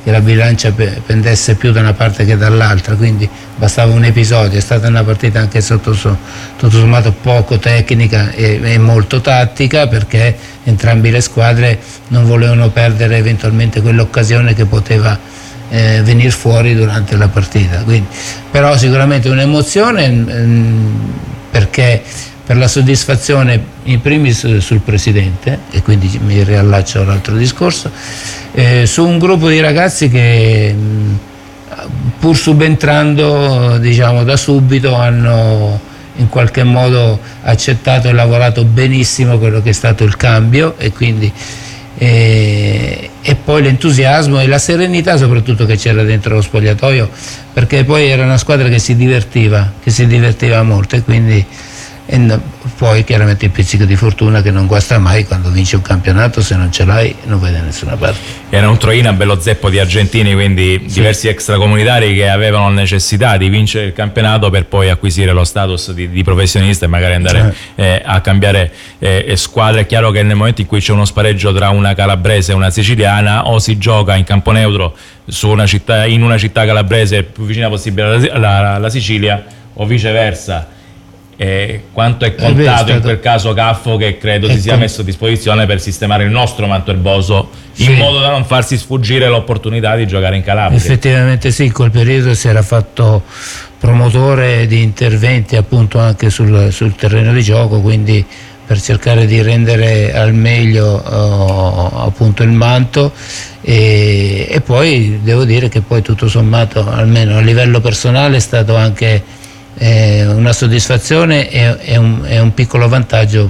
la bilancia pendesse più da una parte che dall'altra, quindi bastava un episodio. È stata una partita anche tutto sommato poco tecnica e molto tattica, perché entrambe le squadre non volevano perdere eventualmente quell'occasione che poteva venire fuori durante la partita. Quindi, però sicuramente un'emozione, perché per la soddisfazione in primis sul presidente, e quindi mi riallaccio all'altro discorso, su un gruppo di ragazzi che pur subentrando diciamo da subito hanno in qualche modo accettato e lavorato benissimo quello che è stato il cambio, e quindi e poi l'entusiasmo e la serenità soprattutto che c'era dentro lo spogliatoio, perché poi era una squadra che si divertiva molto, e quindi poi chiaramente il pizzico di fortuna che non guasta mai quando vince un campionato. Se non ce l'hai non vai da nessuna parte. Era un Troina bello zeppo di argentini, quindi sì, diversi extracomunitari che avevano necessità di vincere il campionato per poi acquisire lo status di professionista e magari andare a cambiare squadra. È chiaro che nel momento in cui c'è uno spareggio tra una calabrese e una siciliana, o si gioca in campo neutro in una città calabrese più vicina possibile alla Sicilia, o viceversa. Quanto è contato in quel caso Caffo, che credo si sia messo a disposizione per sistemare il nostro manto erboso, in modo da non farsi sfuggire l'opportunità di giocare in Calabria. Effettivamente sì, in quel periodo si era fatto promotore di interventi appunto anche sul terreno di gioco, quindi per cercare di rendere al meglio appunto il manto, e poi devo dire che poi tutto sommato, almeno a livello personale, è stato anche una soddisfazione e un piccolo vantaggio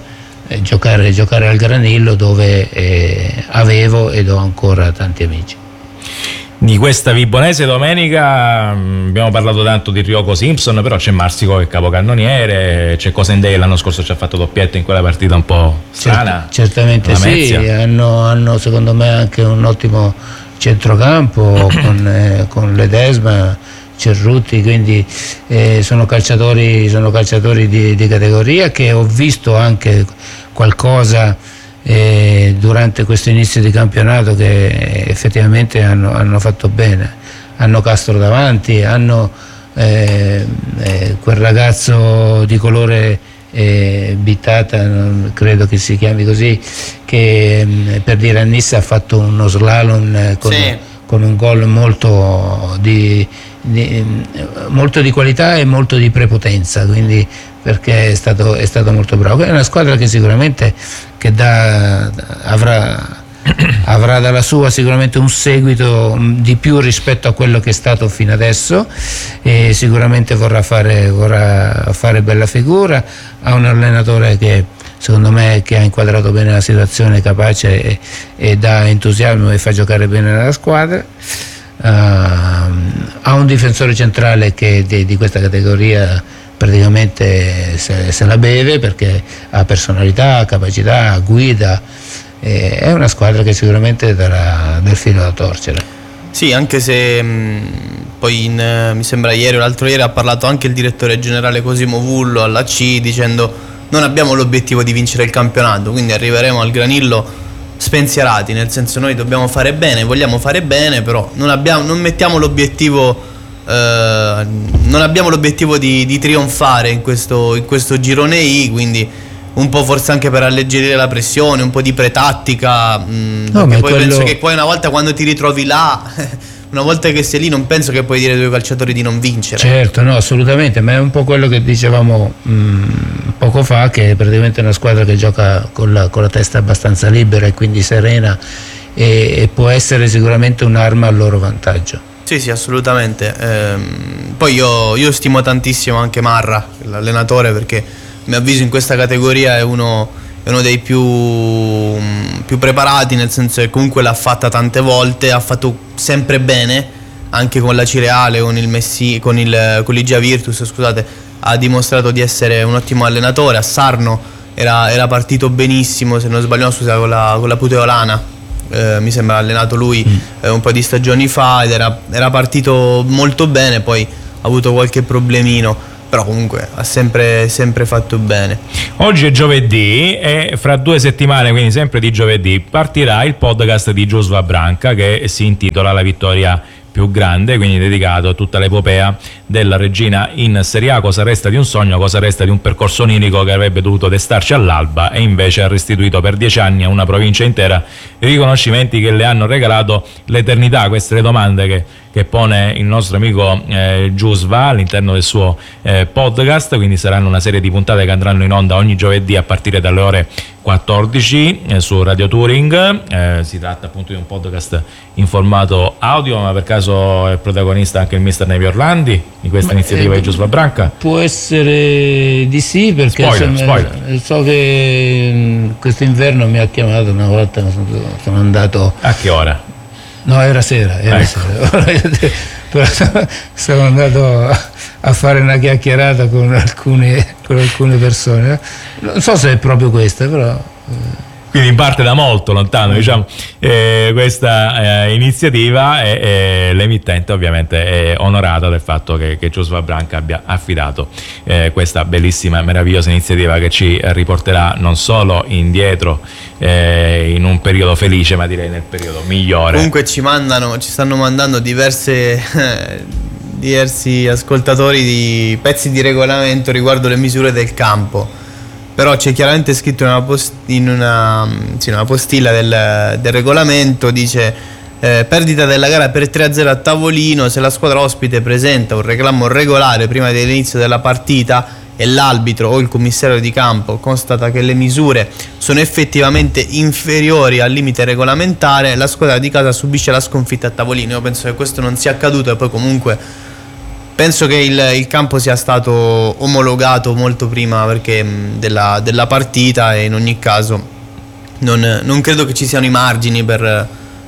giocare al Granillo, dove avevo ed ho ancora tanti amici. Di questa Vibonese domenica abbiamo parlato tanto di Ryoko Simpson, però c'è Marsico che è capocannoniere, c'è Cosendei, l'anno scorso ci ha fatto doppietta in quella partita un po' strana. Certamente sì, hanno secondo me anche un ottimo centrocampo con Ledesma, Cerruti, quindi sono calciatori di categoria, che ho visto anche qualcosa durante questo inizio di campionato, che effettivamente hanno fatto bene. Hanno Castro davanti, hanno quel ragazzo di colore Bitata, non credo che si chiami così, che per dire a Nissa ha fatto uno slalom con un gol molto di qualità e molto di prepotenza, quindi perché è stato molto bravo. È una squadra che sicuramente avrà dalla sua sicuramente un seguito di più rispetto a quello che è stato fino adesso, e sicuramente vorrà fare bella figura. Ha un allenatore che secondo me che ha inquadrato bene la situazione, capace e dà entusiasmo e fa giocare bene la squadra. Ha un difensore centrale che di questa categoria praticamente se la beve, perché ha personalità, capacità, guida. È una squadra che sicuramente darà del filo da torcere. Sì, anche se poi mi sembra ieri o l'altro ieri ha parlato anche il direttore generale Cosimo Vullo alla C, dicendo: non abbiamo l'obiettivo di vincere il campionato, quindi arriveremo al Granillo spensierati, nel senso, noi dobbiamo fare bene, vogliamo fare bene, però non mettiamo l'obiettivo, non abbiamo l'obiettivo di trionfare in questo girone I, quindi un po' forse anche per alleggerire la pressione, un po' di pretattica, perché poi penso che poi una volta quando ti ritrovi là, una volta che sei lì, non penso che puoi dire ai tuoi calciatori di non vincere. Certo, no, assolutamente, ma è un po' quello che dicevamo poco fa, che è praticamente una squadra che gioca con la testa abbastanza libera e quindi serena, e può essere sicuramente un'arma a loro vantaggio. Sì, assolutamente. Poi io stimo tantissimo anche Marra, l'allenatore, perché a mio avviso in questa categoria è uno dei più preparati, nel senso che comunque l'ha fatta tante volte, ha fatto sempre bene, anche con la Cireale, con l'Igia Virtus, scusate, ha dimostrato di essere un ottimo allenatore. A Sarno era partito benissimo, se non sbaglio, con la Puteolana, mi sembra allenato lui un po' di stagioni fa, ed era partito molto bene, poi ha avuto qualche problemino. però comunque ha sempre fatto bene. Oggi è giovedì e fra 2 settimane, quindi sempre di giovedì, partirà il podcast di Giusva Branca che si intitola La vittoria più grande, quindi dedicato a tutta l'epopea della regina in Serie A. Cosa resta di un sogno, cosa resta di un percorso onirico che avrebbe dovuto destarci all'alba e invece ha restituito per 10 anni a una provincia intera i riconoscimenti che le hanno regalato l'eternità. Queste le domande che pone il nostro amico Giusva all'interno del suo podcast, quindi saranno una serie di puntate che andranno in onda ogni giovedì a partire dalle ore 14 su Radio Touring. Si tratta appunto di un podcast in formato audio, ma per caso è protagonista anche il mister Nevi Orlandi di questa iniziativa di Giusva Branca? Può essere di sì, perché spoiler. So che quest'inverno mi ha chiamato una volta, sono andato... A che ora? No, era sera. Però sono andato a fare una chiacchierata con alcune persone. Non so se è proprio questa, però... Quindi parte da molto lontano, diciamo, questa iniziativa, e l'emittente ovviamente è onorata del fatto che Giusva Branca abbia affidato questa bellissima e meravigliosa iniziativa che ci riporterà non solo indietro in un periodo felice, ma direi nel periodo migliore. Comunque ci stanno mandando diversi ascoltatori di pezzi di regolamento riguardo le misure del campo. Però c'è chiaramente scritto in una postilla del regolamento, dice perdita della gara per 3-0 a tavolino se la squadra ospite presenta un reclamo regolare prima dell'inizio della partita e l'arbitro o il commissario di campo constata che le misure sono effettivamente inferiori al limite regolamentare, la squadra di casa subisce la sconfitta a tavolino. Io penso che questo non sia accaduto, e poi comunque penso che il campo sia stato omologato molto prima della partita, e in ogni caso non credo che ci siano i margini per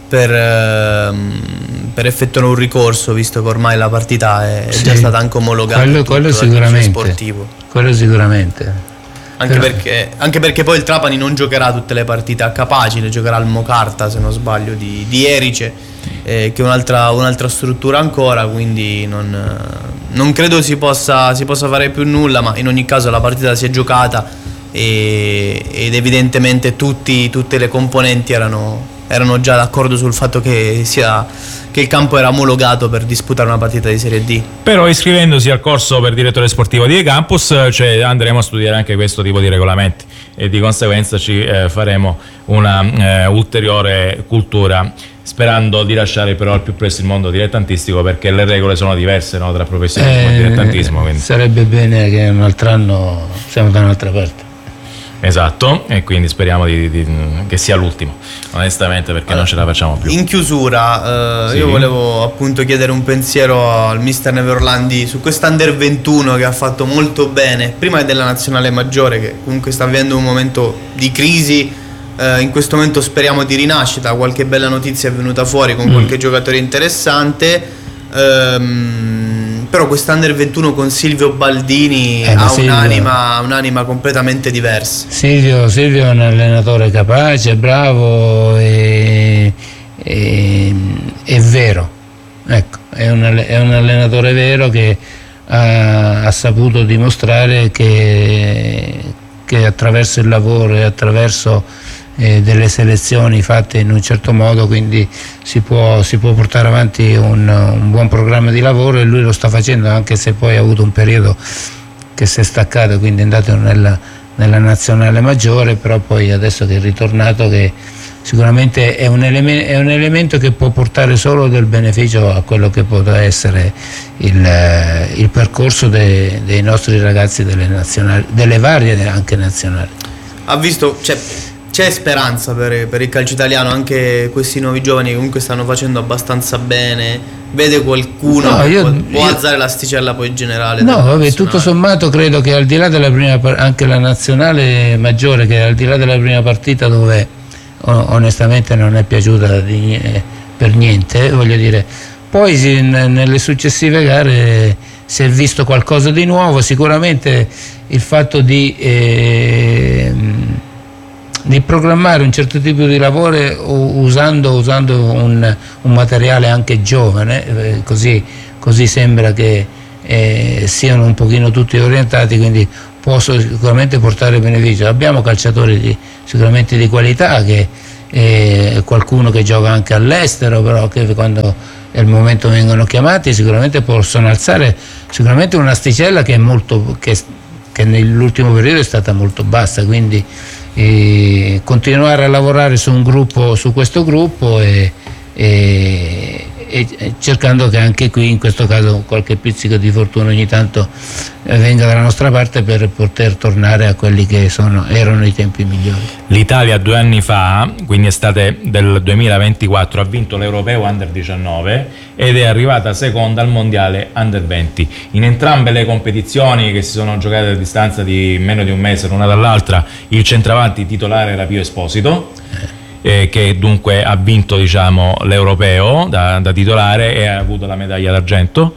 effettuare un ricorso, visto che ormai la partita è già stata anche omologata. Quello sicuramente. Sportivo. Quello sicuramente. Anche perché poi il Trapani non giocherà tutte le partite a Capacine, giocherà al Mocarta, se non sbaglio, di Erice, che è un'altra struttura ancora, quindi non credo si possa fare più nulla, ma in ogni caso la partita si è giocata ed evidentemente tutte le componenti erano già d'accordo sul fatto che il campo era omologato per disputare una partita di Serie D. Però iscrivendosi al corso per direttore sportivo di E-Campus andremo a studiare anche questo tipo di regolamenti e di conseguenza ci faremo una ulteriore cultura, sperando di lasciare però al più presto il mondo dilettantistico, perché le regole sono diverse, no, tra professionismo e dilettantismo. Quindi sarebbe bene che un altro anno siamo da un'altra parte. Esatto, e quindi speriamo che sia l'ultimo, onestamente, perché non ce la facciamo più. In chiusura, sì, io volevo appunto chiedere un pensiero al mister Neve Orlandi su quest'Under 21 che ha fatto molto bene prima della nazionale maggiore, che comunque sta vivendo un momento di crisi. In questo momento speriamo di rinascita, qualche bella notizia è venuta fuori con qualche giocatore interessante. Però quest'Under 21 con Silvio Baldini ha un'anima completamente diversa. Silvio è un allenatore capace, bravo e vero. Ecco, è un allenatore vero che ha saputo dimostrare che attraverso il lavoro e attraverso delle selezioni fatte in un certo modo, quindi si può portare avanti un buon programma di lavoro, e lui lo sta facendo, anche se poi ha avuto un periodo che si è staccato, quindi è andato nella nazionale maggiore, però poi adesso che è ritornato, che sicuramente è un elemento che può portare solo del beneficio a quello che potrà essere il percorso dei nostri ragazzi delle varie anche nazionali. Ha visto, c'è speranza per il calcio italiano, anche questi nuovi giovani che comunque stanno facendo abbastanza bene, vede qualcuno può alzare l'asticella poi in generale? No, vabbè, tutto sommato credo che al di là della prima anche la nazionale maggiore, che al di là della prima partita, dove onestamente non è piaciuta per niente, voglio dire, poi nelle successive gare si è visto qualcosa di nuovo. Sicuramente il fatto di programmare un certo tipo di lavoro usando un materiale anche giovane, così sembra che siano un pochino tutti orientati, quindi può sicuramente portare beneficio. Abbiamo calciatori sicuramente di qualità, che qualcuno che gioca anche all'estero, però che quando è il momento vengono chiamati, sicuramente possono alzare sicuramente un'asticella che nell'ultimo periodo è stata molto bassa, quindi continuare a lavorare su questo gruppo e cercando che anche qui in questo caso qualche pizzico di fortuna ogni tanto venga dalla nostra parte per poter tornare a quelli che erano i tempi migliori. L'Italia 2 anni fa, quindi estate del 2024, ha vinto l'Europeo Under 19 ed è arrivata seconda al Mondiale Under 20. In entrambe le competizioni, che si sono giocate a distanza di meno di un mese l'una dall'altra, il centravanti titolare era Pio Esposito, che dunque ha vinto, diciamo, l'Europeo da titolare e ha avuto la medaglia d'argento.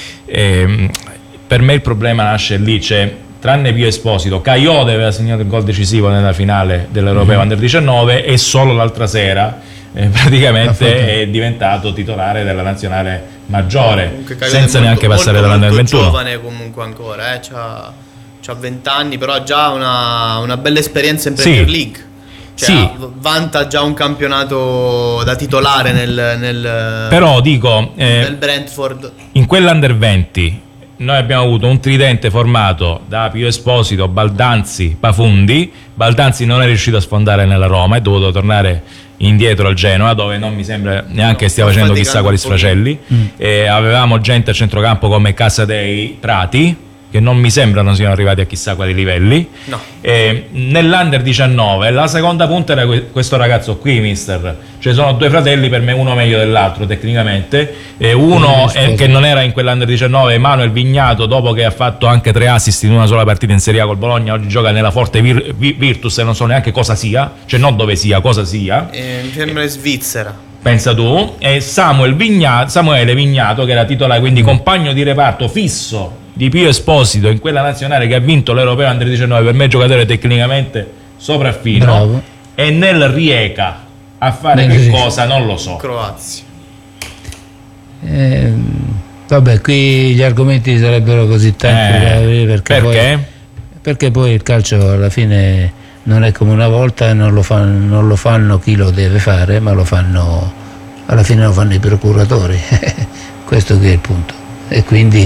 Per me il problema nasce lì, tranne Pio Esposito, Kayode aveva segnato il gol decisivo nella finale dell'Europeo Under 19 e solo l'altra sera praticamente è diventato titolare della nazionale maggiore, senza neanche passare dall'Under 21. È giovane comunque ancora, c'ha 20 anni, però ha già una bella esperienza in Premier League. Vanta già un campionato da titolare però dico nel Brentford. In quell'Under 20 noi abbiamo avuto un tridente formato da Pio Esposito, Baldanzi, Pafundi. Baldanzi non è riuscito a sfondare nella Roma, è dovuto tornare indietro al Genoa, dove non mi sembra neanche stia facendo chissà quali sfracelli. Avevamo gente a centrocampo come Casadei, Prati, che non mi sembrano siano arrivati a chissà quali livelli. No. Nell'Under 19 la seconda punta era questo ragazzo qui, mister. Sono due fratelli, per me uno meglio dell'altro tecnicamente, uno che non era in quell'Under 19, Emanuel Vignato, dopo che ha fatto anche 3 assist in una sola partita in Serie A col Bologna, oggi gioca nella Forte Virtus e non so neanche cosa sia, non dove sia, cosa sia. Mi sembra in Svizzera. Pensa tu. E Samuele Vignato, che era titolare, quindi compagno di reparto fisso di Pio Esposito in quella nazionale che ha vinto l'Europeo Under 19, per me giocatore tecnicamente sopraffino. Bravo. E nel Rijeka a fare che cosa non lo so. Croazia. Vabbè, qui gli argomenti sarebbero così tanti perché poi il calcio alla fine non è come una volta, non lo fanno chi lo deve fare, ma alla fine lo fanno i procuratori. Questo qui è il punto. E quindi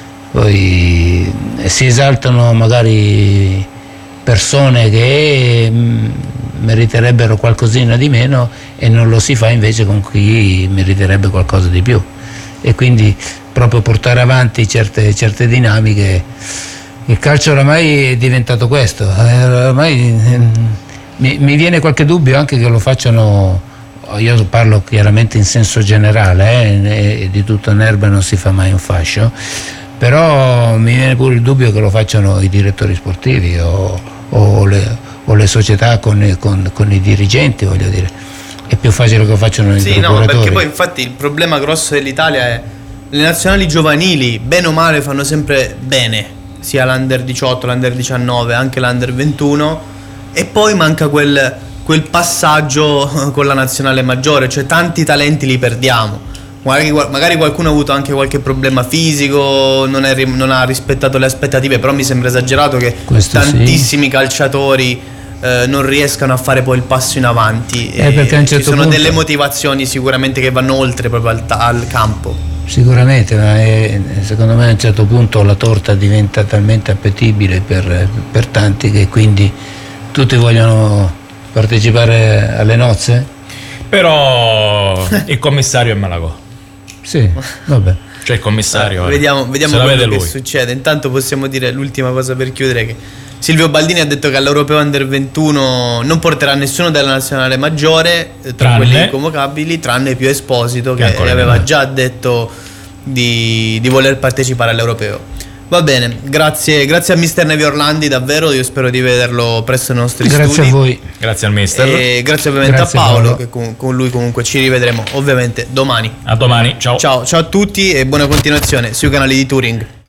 poi si esaltano magari persone che meriterebbero qualcosina di meno e non lo si fa invece con chi meriterebbe qualcosa di più, e quindi proprio portare avanti certe dinamiche. Il calcio oramai è diventato questo, oramai mi viene qualche dubbio anche che lo facciano. Io parlo chiaramente in senso generale, di tutta un'erba non si fa mai un fascio, però mi viene pure il dubbio che lo facciano i direttori sportivi o le società con i dirigenti, voglio dire. È più facile che lo facciano i procuratori. No, perché poi infatti il problema grosso dell'Italia è le nazionali giovanili, bene o male, fanno sempre bene, sia l'Under 18, l'Under 19, anche l'Under 21, e poi manca quel passaggio con la nazionale maggiore, cioè tanti talenti li perdiamo. Magari qualcuno ha avuto anche qualche problema fisico, non ha rispettato le aspettative, però mi sembra esagerato che tantissimi calciatori non riescano a fare poi il passo in avanti. Perché a un certo ci sono punto delle motivazioni sicuramente che vanno oltre proprio al campo. Sicuramente, ma secondo me a un certo punto la torta diventa talmente appetibile per tanti che quindi tutti vogliono partecipare alle nozze. Però il commissario è Malagò. Sì, vabbè. Cioè il commissario vediamo quello che succede. Intanto possiamo dire l'ultima cosa per chiudere, che Silvio Baldini ha detto che all'Europeo Under 21 non porterà nessuno della nazionale maggiore tra quelli convocabili, tranne Pio Esposito, che aveva già detto di voler partecipare all'Europeo. Va bene, grazie a mister Nevi Orlandi, davvero, io spero di vederlo presto nei nostri studi. Grazie a voi. Grazie al mister. E grazie ovviamente a Paolo, che con lui comunque ci rivedremo ovviamente domani. A domani, ciao. Ciao a tutti e buona continuazione sui canali di Touring.